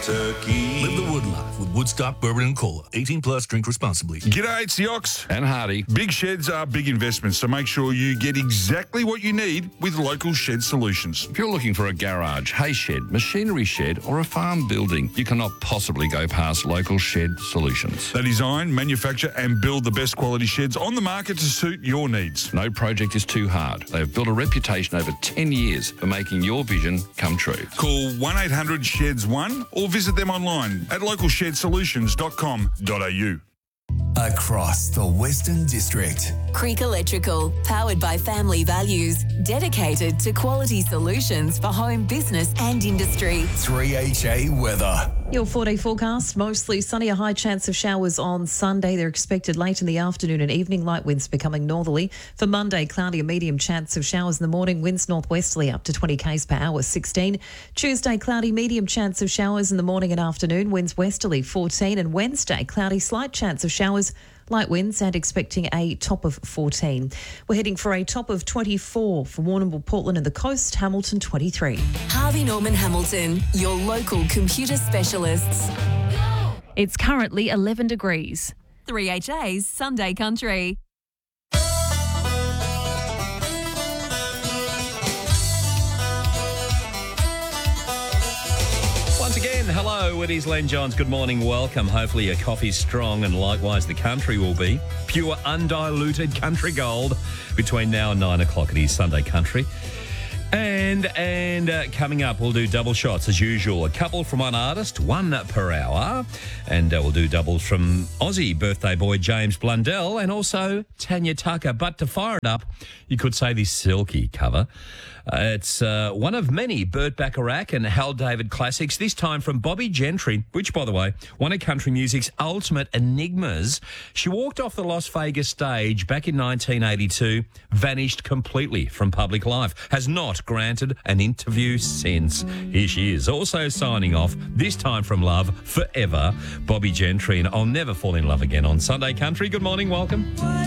Kentucky. Live the wood life with Woodstock Bourbon and Cola. 18 plus, drink responsibly. G'day, it's the Ox. And Hardy. Big sheds are big investments, so make sure you get exactly what you need with Local Shed Solutions. If you're looking for a garage, hay shed, machinery shed, or a farm building, you cannot possibly go past Local Shed Solutions. They design, manufacture, and build the best quality sheds on the market to suit your needs. No project is too hard. They have built a reputation over 10 years for making your vision come true. Call 1-800-SHEDS-1 or visit them online at localshedsolutions.com.au. Across the Western District. Creek Electrical, powered by family values, dedicated to quality solutions for home, business and industry. 3HA weather. Your 4-day forecast, mostly sunny, a high chance of showers on Sunday. They're expected late in the afternoon and evening, light winds becoming northerly. For Monday, cloudy, a medium chance of showers in the morning, winds northwesterly up to 20 k's per hour, 16. Tuesday, cloudy, medium chance of showers in the morning and afternoon, winds westerly, 14. And Wednesday, cloudy, slight chance of showers, light winds and expecting a top of 14. We're heading for a top of 24 for Warrnambool, Portland and the coast, Hamilton 23. Harvey Norman Hamilton, your local computer specialists. It's currently 11 degrees. 3HA's Sunday Country. Once again, hello, it is Len Johns. Good morning, welcome. Hopefully your coffee's strong and likewise the country will be. Pure, undiluted country gold between now and 9 o'clock. It is Sunday Country. And coming up, we'll do double shots as usual. A couple from one artist, one per hour. And we'll do doubles from Aussie birthday boy James Blundell and also Tanya Tucker. But to fire it up, you could say this silky cover. It's one of many Burt Bacharach and Hal David classics, this time from Bobbie Gentry, which, by the way, one of country music's ultimate enigmas. She walked off the Las Vegas stage back in 1982, vanished completely from public life, has not granted an interview since. Here she is, also signing off, this time from Love Forever, Bobbie Gentry, and I'll Never Fall in Love Again on Sunday Country. Good morning, welcome.